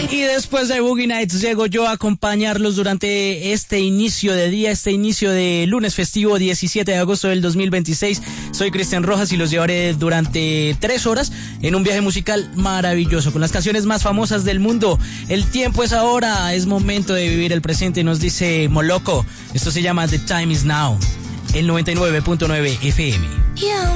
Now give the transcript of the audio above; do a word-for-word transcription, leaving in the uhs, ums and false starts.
Y después de Boogie Nights llego yo a acompañarlos durante este inicio de día, este inicio de lunes festivo diecisiete de agosto del dos mil veintiséis. Soy Cristian Rojas y los llevaré durante tres horas en un viaje musical maravilloso con las canciones más famosas del mundo. El tiempo es ahora, es momento de vivir el presente, nos dice Moloco. Esto se llama The Time Is Now, el noventa y nueve punto nueve F M. Yeah.